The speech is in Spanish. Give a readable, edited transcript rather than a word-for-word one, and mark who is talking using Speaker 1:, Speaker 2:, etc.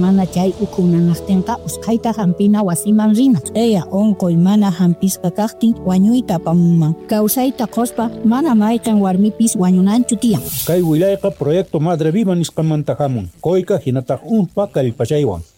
Speaker 1: mana chay ukunanaqtinqa usqhayta hampina wasiman rina. Eya onkoy mana hampisqa kaqtin wañuyta apamunman. Kawsayta qospa mana mayqin warmipis wañunanchu tiyan.
Speaker 2: Kay wilayqa proyecto Madre Viva nisqamanta hamun. Koyka hinataq unpa kallpachaywan.